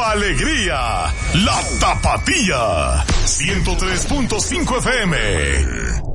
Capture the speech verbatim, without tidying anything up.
alegría, La Tapatía, ciento tres punto cinco F M.